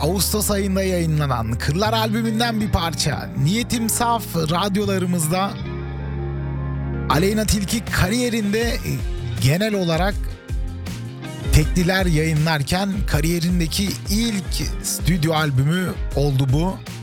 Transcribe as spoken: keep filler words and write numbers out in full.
Ağustos ayında yayınlanan Kırlar albümünden bir parça. Niyetim Saf radyolarımızda. Aleyna Tilki kariyerinde genel olarak tekliler yayınlarken kariyerindeki ilk stüdyo albümü oldu bu.